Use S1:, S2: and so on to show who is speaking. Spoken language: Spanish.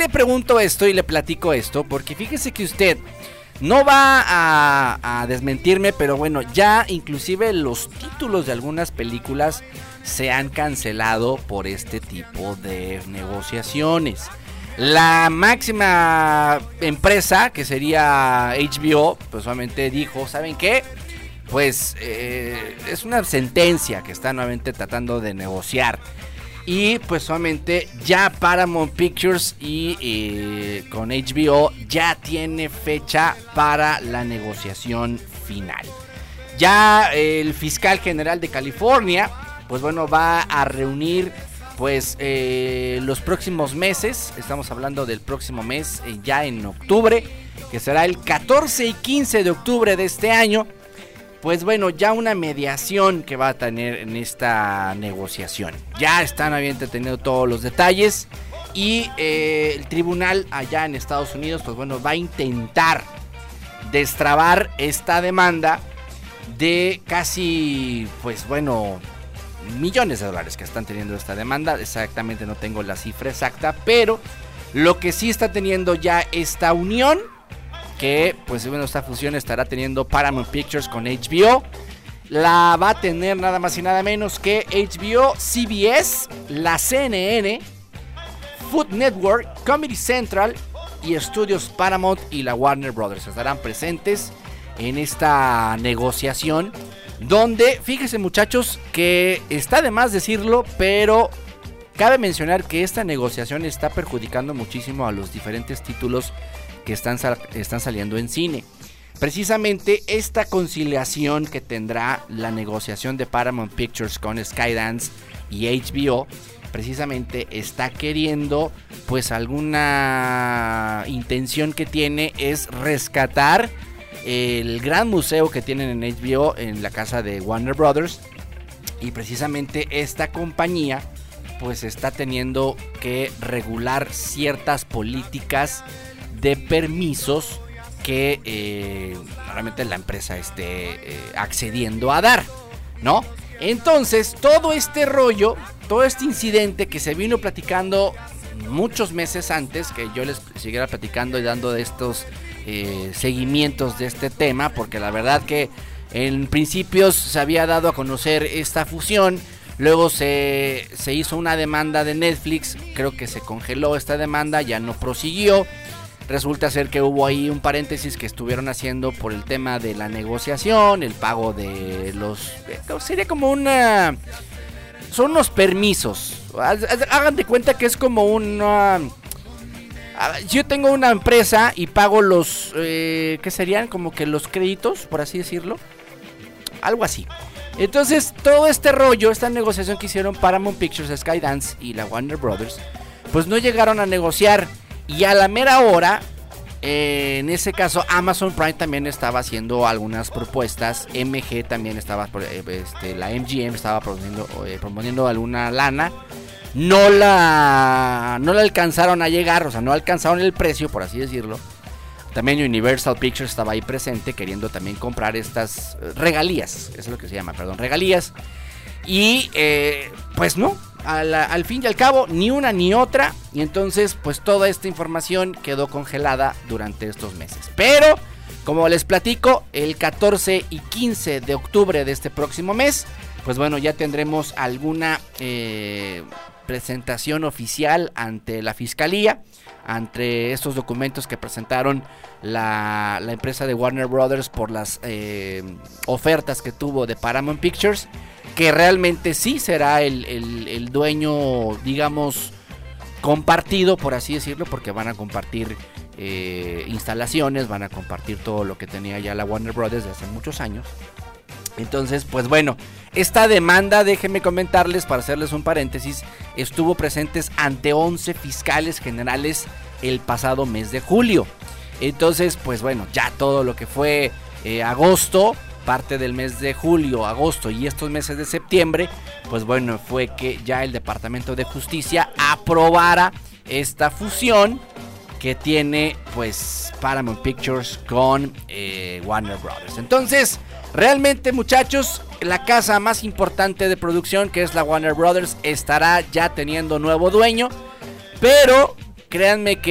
S1: le pregunto esto y le platico esto? Porque fíjese que usted no va a desmentirme, pero bueno, ya inclusive los títulos de algunas películas se han cancelado por este tipo de negociaciones. La máxima empresa, que sería HBO, pues solamente dijo, ¿saben qué? Pues es una sentencia que está nuevamente tratando de negociar. Y pues solamente ya Paramount Pictures y con HBO ya tiene fecha para la negociación final. Ya el fiscal general de California, pues bueno, va a reunir pues los próximos meses. Estamos hablando del próximo mes, ya en octubre, que será el 14 y 15 de octubre de este año. Pues bueno, ya una mediación que va a tener en esta negociación. Ya están obviamente teniendo todos los detalles. Y el tribunal allá en Estados Unidos, pues bueno, va a intentar destrabar esta demanda de casi, pues bueno, millones de dólares que están teniendo esta demanda. Exactamente no tengo la cifra exacta, pero lo que sí está teniendo ya esta unión, que pues bueno, esta fusión estará teniendo Paramount Pictures con HBO, la va a tener nada más y nada menos que HBO, CBS, la CNN, Food Network, Comedy Central y Estudios Paramount y la Warner Brothers estarán presentes en esta negociación, donde fíjense muchachos que está de más decirlo, pero cabe mencionar que esta negociación está perjudicando muchísimo a los diferentes títulos que están saliendo en cine. Precisamente esta conciliación que tendrá la negociación de Paramount Pictures con Skydance y HBO, precisamente está queriendo, pues alguna intención que tiene es rescatar el gran museo que tienen en HBO en la casa de Warner Brothers. Y precisamente esta compañía pues está teniendo que regular ciertas políticas de permisos que realmente la empresa esté accediendo a dar, ¿no? Entonces, todo este rollo, todo este incidente que se vino platicando muchos meses antes, que yo les siguiera platicando y dando de estos seguimientos de este tema, porque la verdad que en principios se había dado a conocer esta fusión. Luego se hizo una demanda de Netflix, creo que se congeló esta demanda, ya no prosiguió. Resulta ser que hubo ahí un paréntesis que estuvieron haciendo por el tema de la negociación, el pago de los... sería como una... son unos permisos. Hagan de cuenta que es como una... yo tengo una empresa y pago los... ¿qué serían? Como que los créditos, por así decirlo. Algo así. Entonces, todo este rollo, esta negociación que hicieron Paramount Pictures, Skydance y la Warner Brothers, pues no llegaron a negociar. Y a la mera hora, en ese caso, Amazon Prime también estaba haciendo algunas propuestas. MG también estaba, la MGM estaba proponiendo alguna lana. No la alcanzaron a llegar, o sea, no alcanzaron el precio, por así decirlo. También Universal Pictures estaba ahí presente, queriendo también comprar estas regalías. Eso es lo que se llama, regalías. Y pues no, al fin y al cabo, ni una ni otra. Y entonces, pues toda esta información quedó congelada durante estos meses. Pero, como les platico, el 14 y 15 de octubre de este próximo mes, pues bueno, ya tendremos alguna presentación oficial ante la fiscalía, ante estos documentos que presentaron la empresa de Warner Brothers por las ofertas que tuvo de Paramount Pictures, que realmente sí será el dueño, digamos, compartido, por así decirlo, porque van a compartir instalaciones, van a compartir todo lo que tenía ya la Warner Brothers desde hace muchos años. Entonces, pues bueno, esta demanda, déjenme comentarles, para hacerles un paréntesis, estuvo presentes ante 11 fiscales generales el pasado mes de julio. Entonces, pues bueno, ya todo lo que fue agosto, parte del mes de julio, agosto y estos meses de septiembre, pues bueno, fue que ya el Departamento de Justicia aprobara esta fusión que tiene pues Paramount Pictures con Warner Brothers. Entonces, realmente, muchachos, la casa más importante de producción, que es la Warner Brothers, estará ya teniendo nuevo dueño, pero créanme que